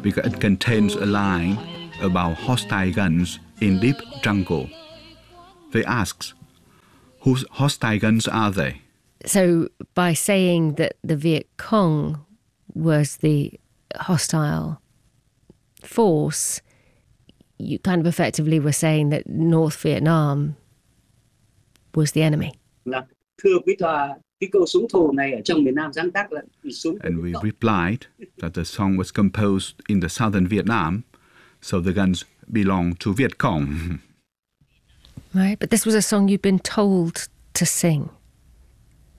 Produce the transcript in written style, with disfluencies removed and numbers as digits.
because it contains a line about hostile guns in deep jungle. They ask, whose hostile guns are they? So by saying that the Viet Cong was the hostile force, you kind of effectively were saying that North Vietnam was the enemy. And we replied that the song was composed in the southern Vietnam, so the guns belong to Viet Cong. Right, but this was a song you'd been told to sing.